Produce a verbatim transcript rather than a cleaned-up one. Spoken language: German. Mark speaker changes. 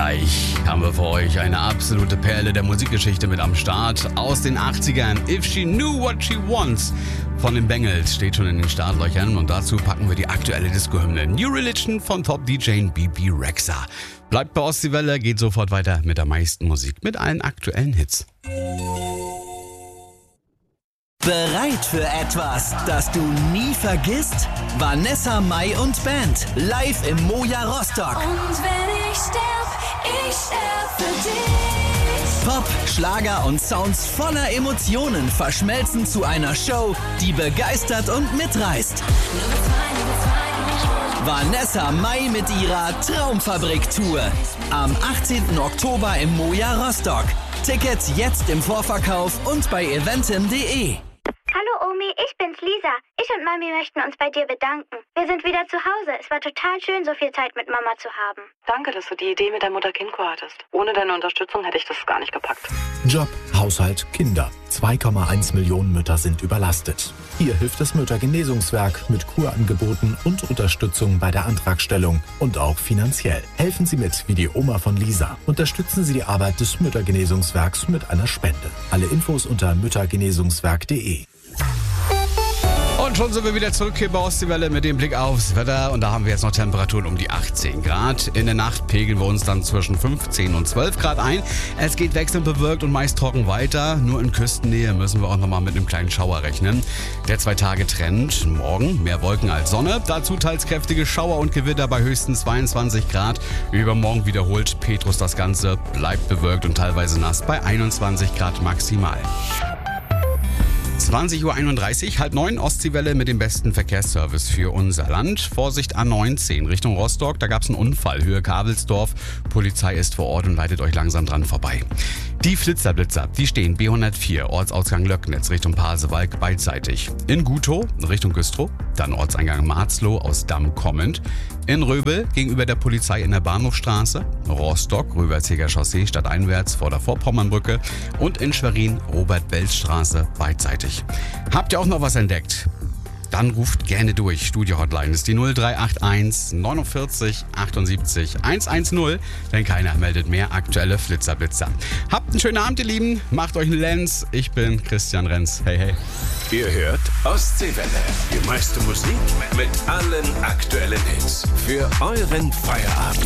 Speaker 1: Gleich haben wir für euch eine absolute Perle der Musikgeschichte mit am Start. Aus den achtzigern, If She Knew What She Wants von den Bengals steht schon in den Startlöchern. Und dazu packen wir die aktuelle Disco-Hymne New Religion von Top-D J B B Rexha. Bleibt bei Ostseewelle, geht sofort weiter mit der meisten Musik, mit allen aktuellen Hits.
Speaker 2: Bereit für etwas, das du nie vergisst? Vanessa Mai und Band, live im Moja Rostock.
Speaker 3: Und wenn ich sterb, ich sterb für dich.
Speaker 2: Pop, Schlager und Sounds voller Emotionen verschmelzen zu einer Show, die begeistert und mitreißt. Vanessa Mai mit ihrer Traumfabrik-Tour. Am achtzehnten Oktober im Moja Rostock. Tickets jetzt im Vorverkauf und bei eventim punkt de.
Speaker 4: Hallo Omi, ich bin's Lisa. Ich und Mami möchten uns bei dir bedanken. Wir sind wieder zu Hause. Es war total schön, so viel Zeit mit Mama zu haben.
Speaker 5: Danke, dass du die Idee mit der Mutter-Kind-Kur hattest. Ohne deine Unterstützung hätte ich das gar nicht gepackt.
Speaker 6: Job, Haushalt, Kinder. zwei Komma eins Millionen Mütter sind überlastet. Hier hilft das Müttergenesungswerk mit Kurangeboten und Unterstützung bei der Antragstellung und auch finanziell. Helfen Sie mit wie die Oma von Lisa. Unterstützen Sie die Arbeit des Müttergenesungswerks mit einer Spende. Alle Infos unter müttergenesungswerk punkt de.
Speaker 1: Und schon sind wir wieder zurück hier bei Ostseewelle mit dem Blick aufs Wetter. Und da haben wir jetzt noch Temperaturen um die achtzehn Grad. In der Nacht pegeln wir uns dann zwischen fünfzehn und zwölf Grad ein. Es geht wechselnd bewölkt und meist trocken weiter. Nur in Küstennähe müssen wir auch nochmal mit einem kleinen Schauer rechnen. Der Zwei-Tage-Trend. Morgen mehr Wolken als Sonne. Dazu teils kräftige Schauer und Gewitter bei höchstens zweiundzwanzig Grad. Übermorgen wiederholt Petrus das Ganze. Bleibt bewölkt und teilweise nass bei einundzwanzig Grad maximal. zwanzig Uhr einunddreißig, halb neun, Ostseewelle mit dem besten Verkehrsservice für unser Land. Vorsicht A neunzehn Richtung Rostock, da gab es einen Unfall, Höhe Kabelsdorf. Polizei ist vor Ort und leitet euch langsam dran vorbei. Die Flitzerblitzer, die stehen B hundertvier, Ortsausgang Löcknitz Richtung Pasewalk beidseitig. In Gutow Richtung Güstrow, dann Ortseingang Marzloh aus Damm kommend. In Röbel gegenüber der Polizei in der Bahnhofstraße. Rostock, Röverzeger Chaussee stadteinwärts vor der Vorpommernbrücke. Und in Schwerin Robert-Welz-Straße beidseitig. Habt ihr auch noch was entdeckt? Dann ruft gerne durch. Studio-Hotline ist die null drei acht eins neunundvierzig achtundsiebzig hundertzehn, denn keiner meldet mehr aktuelle Flitzerblitzer. Habt einen schönen Abend, ihr Lieben. Macht euch einen Lenz. Ich bin Christian Renz. Hey, hey.
Speaker 7: Ihr hört Ostseewelle. Die meiste Musik mit allen aktuellen Hits. Für euren Feierabend.